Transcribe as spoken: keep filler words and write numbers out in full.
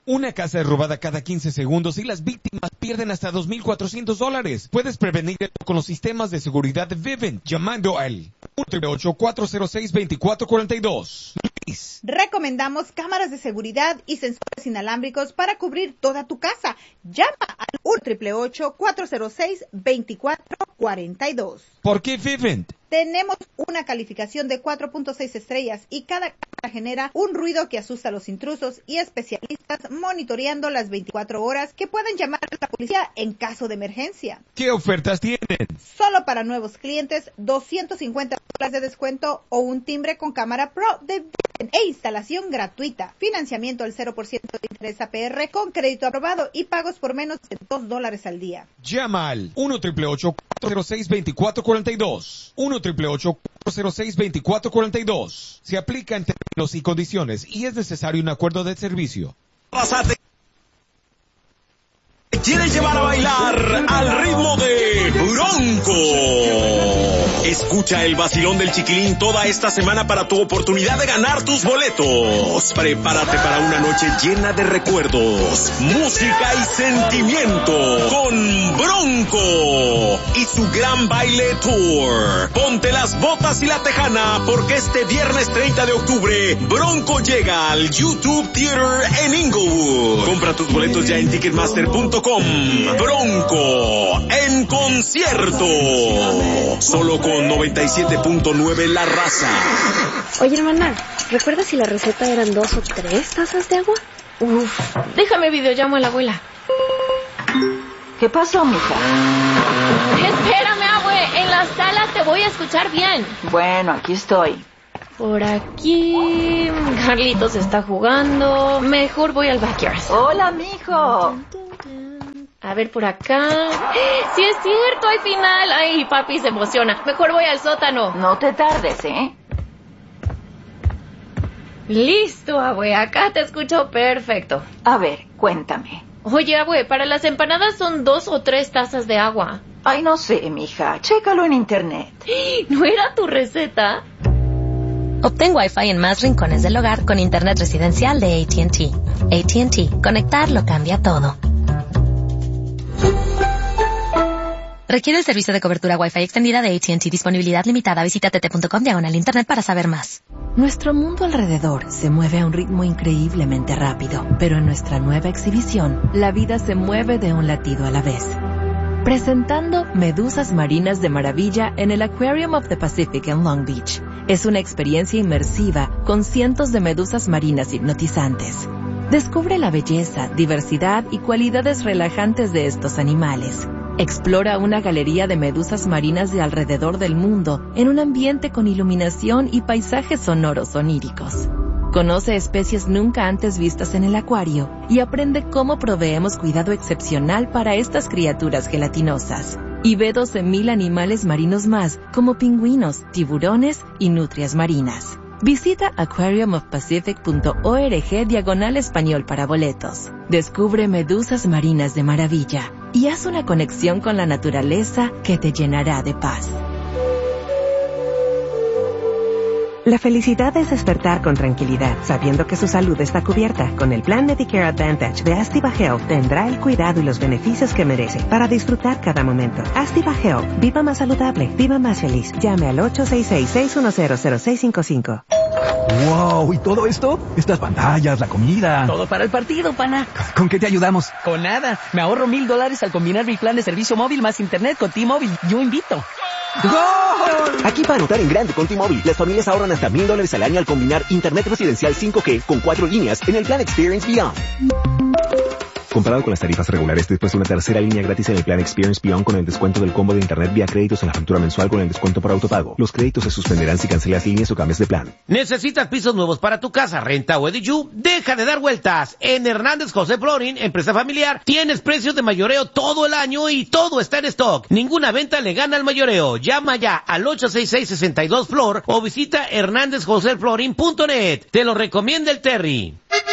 Una casa es robada cada quince segundos y las víctimas pierden hasta dos mil cuatrocientos dólares. Puedes prevenirlo con los sistemas de seguridad de Vivint llamando al uno ocho ocho, cuatro cero seis, dos cuatro cuatro dos. Recomendamos cámaras de seguridad y sensores inalámbricos para cubrir toda tu casa. Llama al uno ocho ocho, cuatro cero seis, dos cuatro cuatro dos. ¿Por qué Vivint? Tenemos una calificación de cuatro punto seis estrellas y cada cámara genera un ruido que asusta a los intrusos y especialistas monitoreando las veinticuatro horas que pueden llamar a la policía en caso de emergencia. ¿Qué ofertas tienen? Solo para nuevos clientes, doscientos cincuenta dólares de descuento o un timbre con cámara Pro de Vivint e instalación gratuita. Financiamiento al cero por ciento de interés A P R con crédito aprobado y pagos por menos de dos dólares al día. Llama al uno ocho ocho, cuatro cero seis, dos cuatro cuatro dos. uno ocho ocho, cuatro cero seis, dos cuatro cuatro dos. Se aplican términos y condiciones y es necesario un acuerdo de servicio. ¿Quieres llevar a bailar al ritmo de Bronco? Escucha el vacilón del Chiquilín toda esta semana para tu oportunidad de ganar tus boletos. Prepárate para una noche llena de recuerdos, música y sentimiento con Bronco y su gran baile tour. Ponte las botas y la tejana porque este viernes treinta de octubre Bronco llega al YouTube Theater en Inglewood. Compra tus boletos ya en ticketmaster punto com. Bronco en concierto. Solo con noventa y siete punto nueve La Raza. Oye, hermana, ¿recuerdas si la receta eran dos o tres tazas de agua? Uf, déjame videollamo a la abuela. ¿Qué pasó, mija? Espérame, abue, en la sala te voy a escuchar bien. Bueno, aquí estoy. Por aquí... Carlitos está jugando. Mejor voy al backyard. Hola, mijo. A ver, por acá... ¡Sí es cierto! ¡Hay final! ¡Ay, papi se emociona! Mejor voy al sótano. No te tardes, ¿eh? Listo, abue. Acá te escucho perfecto. A ver, cuéntame. Oye, abue, para las empanadas son dos o tres tazas de agua. Ay, no sé, mija. Chécalo en internet. ¿No era tu receta? Obtén Wi-Fi en más rincones del hogar con internet residencial de A T and T. A T and T. Conectar lo cambia todo. Requiere el servicio de cobertura Wi-Fi extendida de A T and T. Disponibilidad limitada. Visita t t punto com diagonal internet para saber más. Nuestro mundo alrededor se mueve a un ritmo increíblemente rápido, pero en nuestra nueva exhibición, la vida se mueve de un latido a la vez. Presentando Medusas Marinas de Maravilla en el Aquarium of the Pacific en Long Beach. Es una experiencia inmersiva con cientos de medusas marinas hipnotizantes. Descubre la belleza, diversidad y cualidades relajantes de estos animales. Explora una galería de medusas marinas de alrededor del mundo en un ambiente con iluminación y paisajes sonoros oníricos. Conoce especies nunca antes vistas en el acuario y aprende cómo proveemos cuidado excepcional para estas criaturas gelatinosas. Y ve doce mil animales marinos más, como pingüinos, tiburones y nutrias marinas. Visita aquarium of pacific punto org diagonal español para boletos. Descubre medusas marinas de maravilla y haz una conexión con la naturaleza que te llenará de paz. La felicidad es despertar con tranquilidad, sabiendo que su salud está cubierta. Con el plan Medicare Advantage de Astiva Health tendrá el cuidado y los beneficios que merece para disfrutar cada momento. Astiva Health, viva más saludable, viva más feliz. Llame al ocho seis seis, seis uno cero, cero seis cinco cinco. ¡Wow! ¿Y todo esto? Estas pantallas, la comida... Todo para el partido, pana. ¿Con qué te ayudamos? Con nada. Me ahorro mil dólares al combinar mi plan de servicio móvil más internet con T-Mobile. Yo invito. ¡Gol! Aquí para anotar en grande con T-Mobile, las familias ahorran hasta mil dólares al año al combinar internet residencial cinco G con cuatro líneas en el plan Experience Beyond. Comparado con las tarifas regulares, después de una tercera línea gratis en el plan Experience Beyond con el descuento del combo de internet vía créditos en la factura mensual con el descuento por autopago. Los créditos se suspenderán si cancelas líneas o cambias de plan. ¿Necesitas pisos nuevos para tu casa, renta o edilicio? Deja de dar vueltas. En Hernández José Flooring, empresa familiar, tienes precios de mayoreo todo el año y todo está en stock. Ninguna venta le gana al mayoreo. Llama ya al ocho seis seis, seis dos Flor o visita hernández josé flooring punto net. Te lo recomienda el Terry.